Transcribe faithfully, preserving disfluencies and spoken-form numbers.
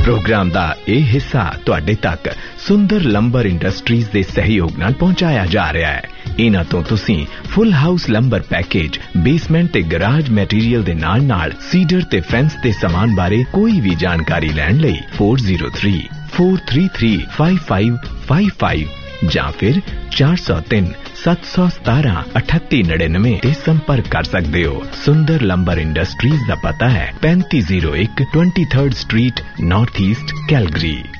Programme दा ये हिस्सा तुहाडे तक सुंदर लंबर इंडस्ट्रीज दे सहयोग नाल पहुंचाया जा रहा है। इन्हां तो तुसीं full house lumbar package, basement ते गराज मैटीरियल दे नाल नाल सीडर ते फेंस दे सामान बारे कोई भी जानकारी लैण लई four zero three four three three five five five five जां फिर चार सौ तीन सत्त सौ सतारा अठत्ती नड़िनवे ते संपर्क कर सकते हो। सुंदर लंबर इंडस्ट्रीज का पता है पैंती जीरो एक twenty third street, north east, Calgary.